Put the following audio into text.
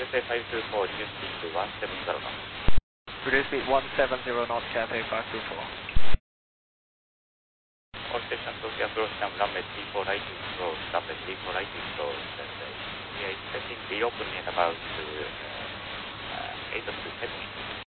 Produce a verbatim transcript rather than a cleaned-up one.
Cathay five two four, new speed to one seven zero knots. Reduce speed one seven zero knots, Cathay five two four. All stations, Tokyo approach down runway T four right is closed, runway T four right is closed, and uh, we are expecting the opening in about uh, uh, eight or two seconds.